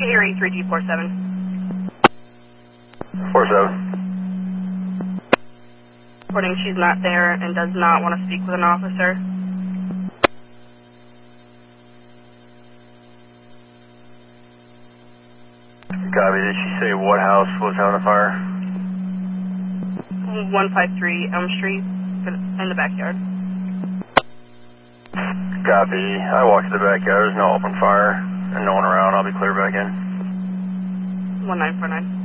Erie 3G47. 47. Reporting she's not there and does not want to speak with an officer. Copy. Did she say what house was having a fire? 153 Elm Street in the backyard. Copy. I walked to the backyard. There's no open fire and no one around. I'll be clear back in. 1949.